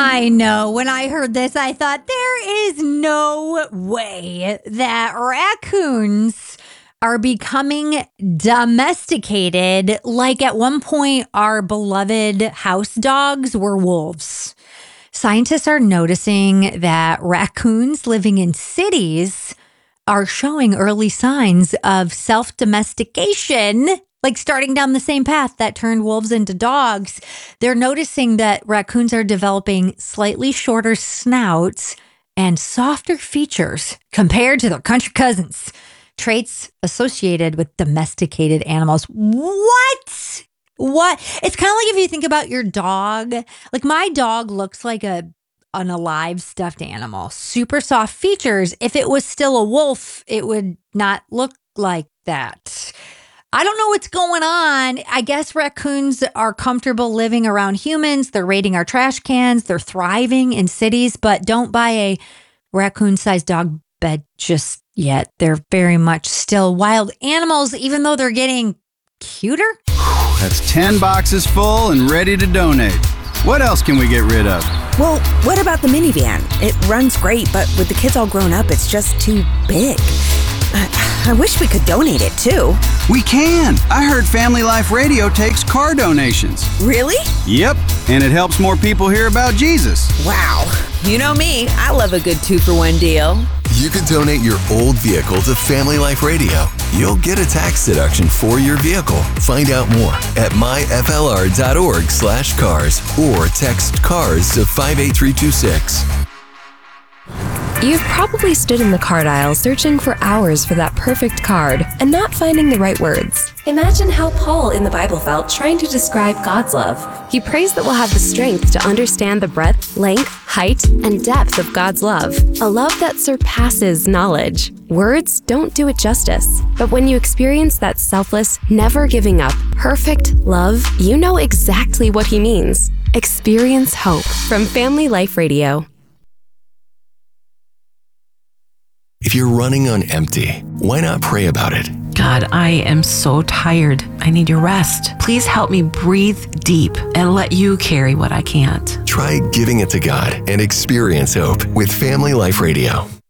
I know. When I heard this, I thought there is no way that raccoons are becoming domesticated like at one point our beloved house dogs were wolves. Scientists are noticing that raccoons living in cities are showing early signs of self-domestication, like starting down the same path that turned wolves into dogs. They're noticing that raccoons are developing slightly shorter snouts and softer features compared to their country cousins, traits associated with domesticated animals. What? It's kind of like if you think about your dog. Like my dog looks like an alive stuffed animal. Super soft features. If it was still a wolf, it would not look like that. I don't know what's going on. I guess raccoons are comfortable living around humans. They're raiding our trash cans. They're thriving in cities, but don't buy a raccoon-sized dog bed just yet. They're very much still wild animals, even though they're getting cuter. That's 10 boxes full and ready to donate. What else can we get rid of? Well, what about the minivan? It runs great, but with the kids all grown up, it's just too big. I wish we could donate it too. We can. I heard Family Life Radio takes car donations. Really? Yep, and it helps more people hear about Jesus. Wow. You know me, I love a good 2-for-1 deal. You could donate your old vehicle to Family Life Radio. You'll get a tax deduction for your vehicle. Find out more at myflr.org/cars or text CARS to 58326. You've probably stood in the card aisle searching for hours for that perfect card and not finding the right words. Imagine how Paul in the Bible felt trying to describe God's love. He prays that we'll have the strength to understand the breadth, length, height, and depth of God's love. A love that surpasses knowledge. Words don't do it justice. But when you experience that selfless, never giving up, perfect love, you know exactly what he means. Experience hope from Family Life Radio. If you're running on empty, why not pray about it? God, I am so tired. I need your rest. Please help me breathe deep and let you carry what I can't. Try giving it to God and experience hope with Family Life Radio.